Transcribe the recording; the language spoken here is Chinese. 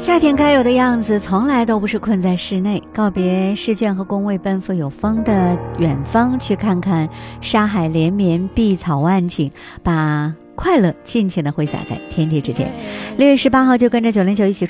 夏天该有的样子从来都不是困在室内，告别试卷和工位，奔赴有风的远方，去看看沙海连绵，碧草万顷，把快乐尽情地挥洒在天地之间。6月18号就跟着909一起